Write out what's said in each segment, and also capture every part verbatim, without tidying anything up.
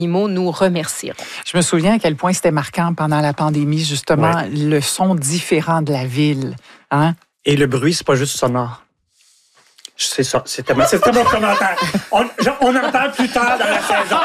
animaux nous remercieront. Je me souviens à quel point c'était marquant pendant la pandémie, justement, ouais. le son différent de la ville. Hein? Et le bruit, c'est pas juste sonore. C'est ça, c'était mon, c'était mon commentaire. On, on en parle plus tard dans la saison.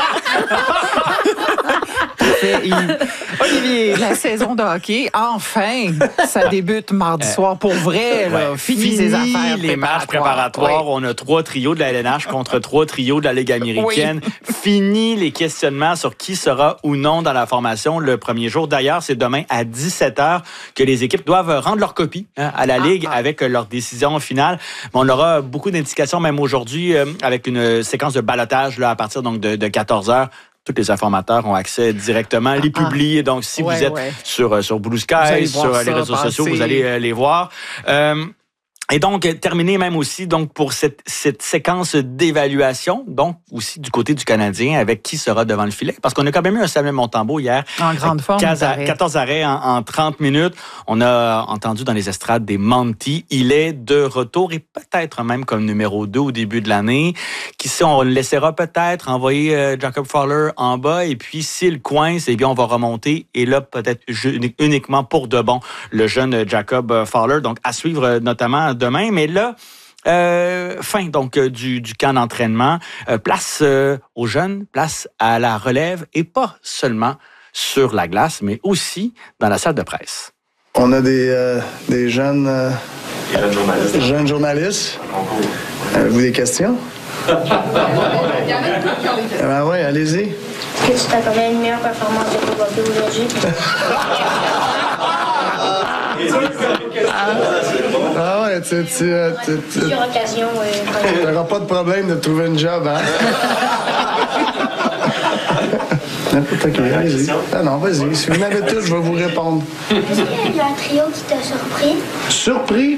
Olivier, la saison de hockey, enfin, ça débute mardi soir pour vrai. Là. Ouais. Fini, Fini ces affaires les matchs préparatoires. Oui. On a trois trios de la L N H contre trois trios de la Ligue américaine. Oui. Fini les questionnements sur qui sera ou non dans la formation le premier jour. D'ailleurs, c'est demain à dix-sept heures que les équipes doivent rendre leur copie hein, à la Ligue ah, ah. avec leur décision finale. Mais on aura beaucoup d'indications, même aujourd'hui, euh, avec une séquence de ballottage là, à partir donc, de, de quatorze heures. Tous les informateurs ont accès directement, les ah, publient. Donc, si ouais, vous êtes ouais. sur, sur Blue Sky, sur les réseaux passer. sociaux, vous allez euh, les voir. Euh, Et donc, terminé même aussi donc pour cette, cette séquence d'évaluation, donc aussi du côté du Canadien, avec qui sera devant le filet. Parce qu'on a quand même eu un Samuel Montembeault hier. En grande forme. quinze, quatorze arrêts en, en trente minutes. On a entendu dans les estrades des Monty. Il est de retour et peut-être même comme numéro deux au début de l'année. Qui sait, on le laissera peut-être envoyer euh, Jacob Fowler en bas. Et puis, s'il coince, eh bien, on va remonter. Et là, peut-être uniquement pour de bon, le jeune Jacob Fowler. Donc, à suivre notamment demain, mais là, euh, fin donc euh, du, du camp d'entraînement, euh, place euh, aux jeunes, place à la relève et pas seulement sur la glace, mais aussi dans la salle de presse. On a des, euh, des jeunes, euh, jeunes journalistes. Jeunes journalistes. Avez-vous des questions? Ben oui, allez-y. Est-ce que tu t'attendais une meilleure performance de Bobby aujourd'hui? Ah ouais, tu... tu, tu, tu Sur occasion, oui. Tu n'auras pas de problème de trouver une job, hein? N'importe qui, allez-y. Ah non, vas-y. Si vous n'avez tout, je vais vous répondre. Est-ce qu'il y a un trio qui t'a surpris? Surpris?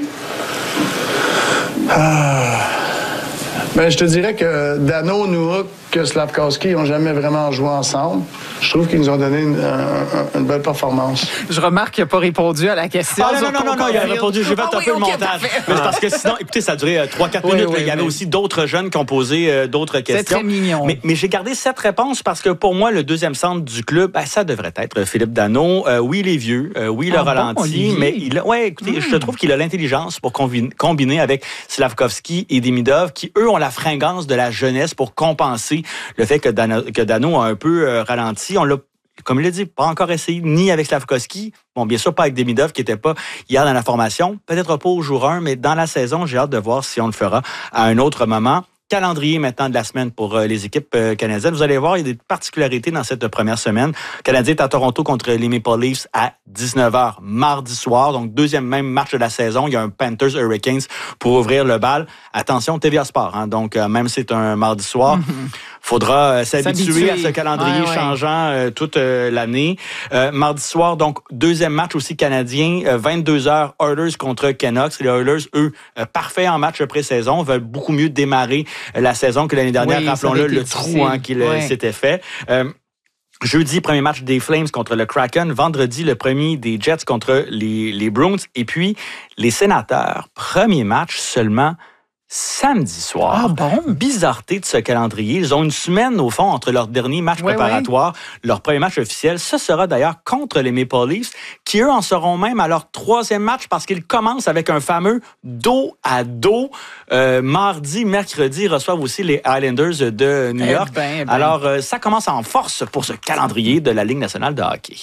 Ah... Ben, je te dirais que Dano, Nurk, que Slavkovski n'ont jamais vraiment joué ensemble. Je trouve qu'ils nous ont donné une, une, une belle performance. Je remarque qu'il n'a pas répondu à la question. Ah non, non, non, non, il a répondu. J'ai fait ah, un oui, peu okay, le montage. Mais parce que sinon, écoutez, ça a duré trois quatre oui, minutes. Oui, il y avait mais... aussi d'autres jeunes qui ont posé euh, d'autres questions. C'est très mignon. Mais, mais j'ai gardé cette réponse parce que pour moi, le deuxième centre du club, ben, ça devrait être Philippe Danault. Euh, oui, il est vieux. Euh, oui, il a ah, ralenti. Bon, mais il a, ouais, écoutez, mm. je trouve qu'il a l'intelligence pour combiner, combiner avec Slavkovski et Demidov qui, eux, ont la fringance de la jeunesse pour compenser le fait que Dano, que Danault a un peu euh, ralenti. On l'a, comme il l'a dit, pas encore essayé ni avec Slavkovski. Bon, bien sûr, pas avec Demidov qui n'était pas hier dans la formation. Peut-être pas au jour un, mais dans la saison, j'ai hâte de voir si on le fera à un autre moment. Calendrier maintenant de la semaine pour euh, les équipes euh, canadiennes. Vous allez voir, il y a des particularités dans cette première semaine. Le Canadien est à Toronto contre les Maple Leafs à dix-neuf heures mardi soir. Donc, deuxième même match de la saison. Il y a un Panthers Hurricanes pour ouvrir le bal. Attention, T V A Sport. Hein, donc, euh, même si c'est un mardi soir, mm-hmm. faudra euh, s'habituer, s'habituer à ce calendrier ouais, ouais. changeant euh, toute euh, l'année. Euh, mardi soir, donc, deuxième match aussi canadien. Euh, vingt-deux heures, Oilers contre Canucks. Les Oilers, eux, euh, parfaits en match pré-saison, veulent beaucoup mieux démarrer la saison que l'année dernière, oui, rappelons-le, le trou hein, qu'il ouais. s'était fait. Euh, jeudi, premier match des Flames contre le Kraken. Vendredi, le premier des Jets contre les, les Bruins. Et puis, les Sénateurs, premier match seulement samedi soir. Ah bon? Bizarreté de ce calendrier. Ils ont une semaine, au fond, entre leur dernier match oui, préparatoire, oui. leur premier match officiel. Ce sera d'ailleurs contre les Maple Leafs, qui, eux, en seront même à leur troisième match parce qu'ils commencent avec un fameux dos à dos. Euh, mardi, mercredi, ils reçoivent aussi les Islanders de New York. Eh ben, ben. Alors, euh, ça commence en force pour ce calendrier de la Ligue nationale de hockey.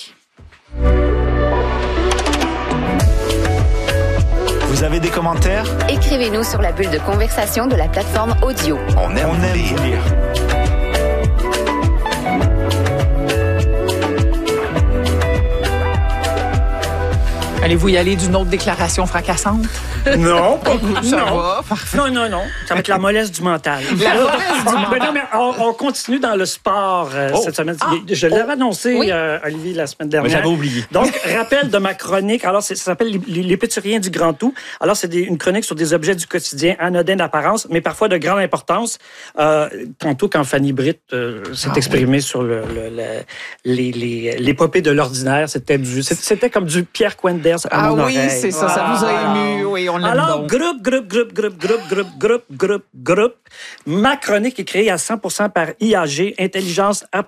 Vous avez des commentaires? Écrivez-nous sur la bulle de conversation de la plateforme audio. On aime, On aime lire. lire. Allez-vous y aller d'une autre déclaration fracassante? Non, pas ça non. va, parfait. Non, non, non. Ça va être la mollesse du mental. La mollesse du mental. Mais non, mais on, on continue dans le sport euh, oh. cette semaine. Ah. Je l'avais oh. annoncé, oui. euh, Olivier, la semaine dernière. Mais j'avais oublié. Donc, rappel de ma chronique. Alors, ça s'appelle Les, les petits riens du grand tout. Alors, c'est des, une chronique sur des objets du quotidien anodins d'apparence, mais parfois de grande importance. Euh, tantôt, quand Fanny Britt euh, s'est ah, exprimée oui. sur le, le, le, les, les, l'épopée de l'ordinaire, c'était, du, c'était comme du Pierre Quenders à ah, mon oui, oreille. c'est ça. Ça vous a ému. Oui, on l'aime Alors, donc. groupe, groupe, groupe, groupe, groupe, groupe, groupe, groupe, groupe. Ma chronique est créée à cent pour cent par I A G, Intelligence